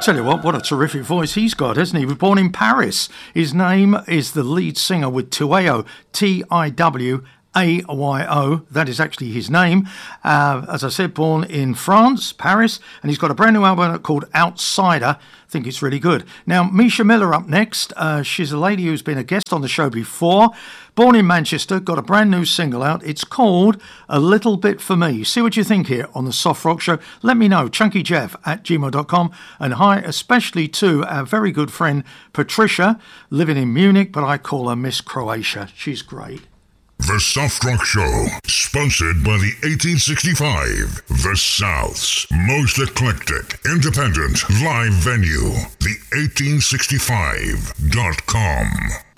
tell you what a terrific voice he's got, hasn't he? He was born in Paris. His name is the lead singer with Tiwayo, Tiwayo. That is actually his name. As I said, born in France, Paris, and he's got a brand new album called Outsider. I think it's really good. Now, Misha Miller up next. She's a lady who's been a guest on the show before. Born in Manchester, got a brand new single out. It's called A Little Bit For Me. See what you think here on the Soft Rock Show. Let me know, chunkyjeff@gmail.com. And hi especially to our very good friend Patricia, living in Munich, but I call her Miss Croatia. She's great. The Soft Rock Show, sponsored by the 1865, the South's most eclectic, independent live venue, the 1865.com.